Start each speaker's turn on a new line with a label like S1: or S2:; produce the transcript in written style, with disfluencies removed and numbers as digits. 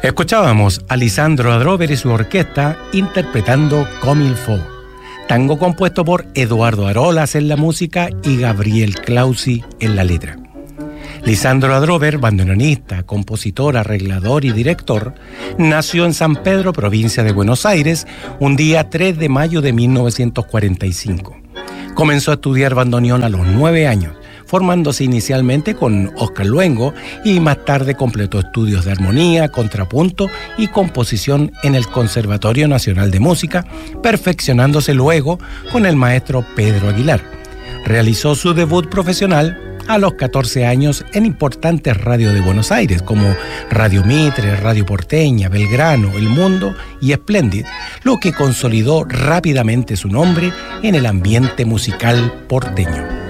S1: Escuchábamos a Lisandro Adrover y su orquesta interpretando Comme il faut, tango compuesto por Eduardo Arolas en la música y Gabriel Clausi en la letra. Lisandro Adrover, bandoneonista, compositor, arreglador y director, nació en San Pedro, provincia de Buenos Aires, un día 3 de mayo de 1945. Comenzó a estudiar bandoneón a los 9 años, formándose inicialmente con Oscar Luengo y más tarde completó estudios de armonía, contrapunto y composición en el Conservatorio Nacional de Música, perfeccionándose luego con el maestro Pedro Aguilar. Realizó su debut profesional a los 14 años en importantes radios de Buenos Aires como Radio Mitre, Radio Porteña, Belgrano, El Mundo y Splendid, lo que consolidó rápidamente su nombre en el ambiente musical porteño.